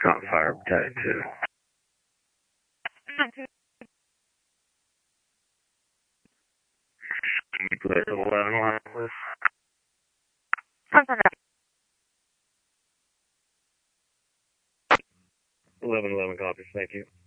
Got fire tag 2. Can you put 11 line, please? 11 copies, thank you.